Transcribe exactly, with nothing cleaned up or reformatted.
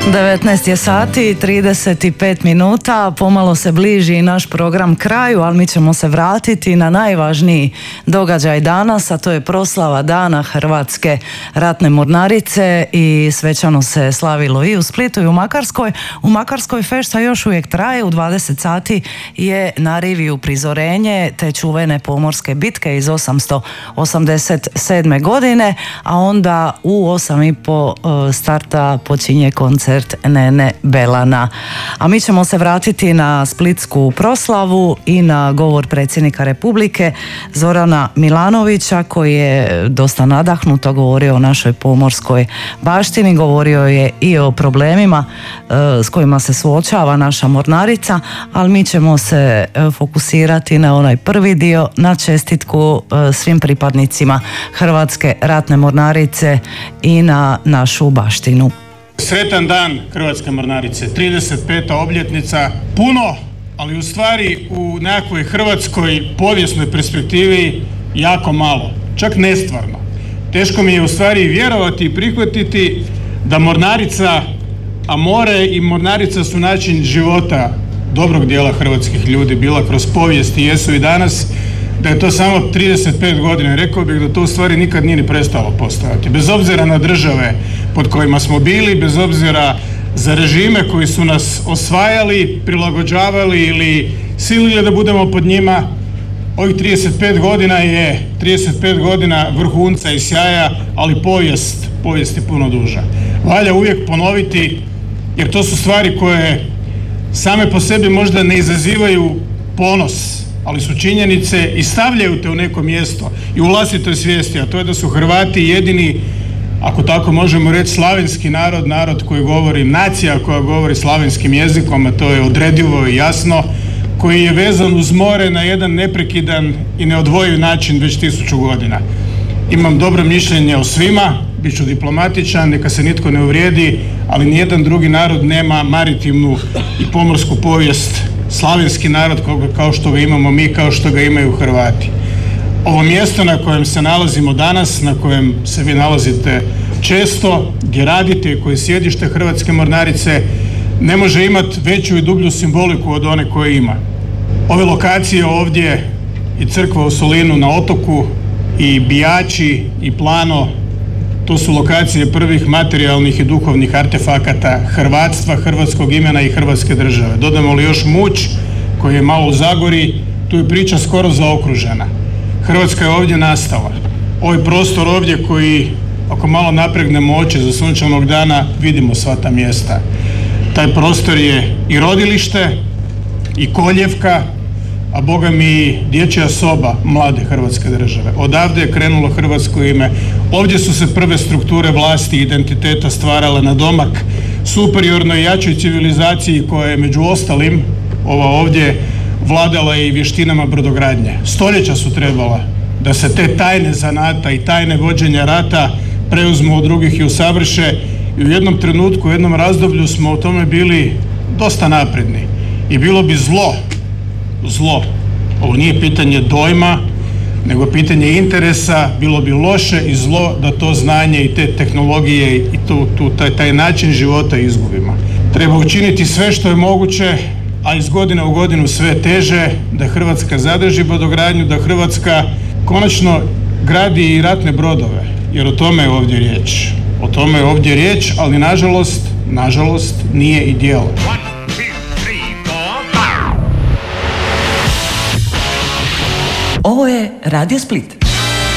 devetnaest je sati i trideset pet minuta, pomalo se bliži i naš program kraju, ali mi ćemo se vratiti na najvažniji događaj danas, a to je proslava Dana Hrvatske ratne mornarice i svečano se slavilo i u Splitu i u Makarskoj. U Makarskoj fešta još uvijek traje, u dvadeset sati je na riviju prizorenje te čuvene pomorske bitke iz osamsto osamdeset sedme godine, a onda u osam i po starta počinje koncert Nene Belana. A mi ćemo se vratiti na splitsku proslavu i na govor predsjednika Republike Zorana Milanovića, koji je dosta nadahnuto govorio o našoj pomorskoj baštini, govorio je i o problemima e, s kojima se suočava naša mornarica, ali mi ćemo se fokusirati na onaj prvi dio, na čestitku e, svim pripadnicima Hrvatske ratne mornarice i na našu baštinu. Sretan dan Hrvatske mornarice, trideset peta obljetnica, puno, ali u stvari u nekakvoj hrvatskoj povijesnoj perspektivi jako malo, čak nestvarno. Teško mi je u stvari vjerovati i prihvatiti da mornarica, a more i mornarica su način života dobrog dijela hrvatskih ljudi, bila kroz povijest i jesu i danas, da je to samo trideset pet godina. Rekao bih da to u stvari nikad nije ni prestalo postojati. Bez obzira na države pod kojima smo bili, bez obzira za režime koji su nas osvajali, prilagođavali ili silili da budemo pod njima, ovih trideset pet godina je trideset pet godina vrhunca i sjaja, ali povijest, povijest je puno duža. Valja uvijek ponoviti, jer to su stvari koje same po sebi možda ne izazivaju ponos, ali su činjenice i stavljaju te u neko mjesto i u vlastitoj svijesti, a to je da su Hrvati jedini, ako tako možemo reći, slavenski narod, narod koji govori, nacija koja govori slavenskim jezikom, a to je odredivo i jasno, koji je vezan uz more na jedan neprekidan i neodvojiv način već tisuću godina. Imam dobro mišljenje o svima, bit ću diplomatičan, neka se nitko ne uvrijedi, ali nijedan drugi narod nema maritimnu i pomorsku povijest, slavenski narod kao što ga imamo mi, kao što ga imaju Hrvati. Ovo mjesto na kojem se nalazimo danas, na kojem se vi nalazite često, gdje radite i koje je sjedište Hrvatske mornarice, ne može imati veću i dublju simboliku od one koje ima. Ove lokacije ovdje, i crkva u Solinu na otoku, i Bijači, i Plano, to su lokacije prvih materijalnih i duhovnih artefakata hrvatstva, hrvatskog imena i Hrvatske države. Dodamo li još Muć, koji je malo u Zagori, tu je priča skoro zaokružena. Hrvatska je ovdje nastala. Ovaj prostor ovdje koji, ako malo napregnemo oči za sunčanog dana, vidimo sva ta mjesta. Taj prostor je i rodilište, i koljevka, a boga mi i dječja soba mlade Hrvatske države. Odavde je krenulo hrvatsko ime. Ovdje su se prve strukture vlasti i identiteta stvarale na domak superiornoj i jačoj civilizaciji koja je među ostalim, ova ovdje, vladala i vještinama brodogradnje. Stoljeća su trebala da se te tajne zanata i tajne vođenja rata preuzmu od drugih i usavrše, i u jednom trenutku, u jednom razdoblju smo u tome bili dosta napredni. I bilo bi zlo, zlo, ovo nije pitanje dojma, nego pitanje interesa, bilo bi loše i zlo da to znanje i te tehnologije i tu, tu, taj, taj način života izgubimo. Treba učiniti sve što je moguće, a iz godine u godinu sve teže, da Hrvatska zadrži brodogradnju, da Hrvatska konačno gradi i ratne brodove, jer o tome je ovdje riječ. O tome je ovdje riječ, ali nažalost, nažalost, nije i djelo. Ovo je Radio Split.